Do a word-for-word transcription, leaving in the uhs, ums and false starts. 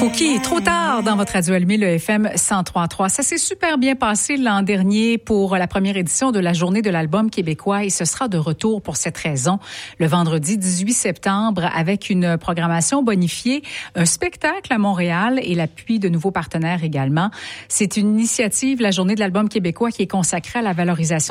Fouki, trop tard dans votre radio allumée, le F M cent trois trois. Ça s'est super bien passé l'an dernier pour la première édition de la Journée de l'album québécois et ce sera de retour pour cette raison le vendredi dix-huit septembre avec une programmation bonifiée, un spectacle à Montréal et l'appui de nouveaux partenaires également. C'est une initiative, la Journée de l'album québécois, qui est consacrée à la valorisation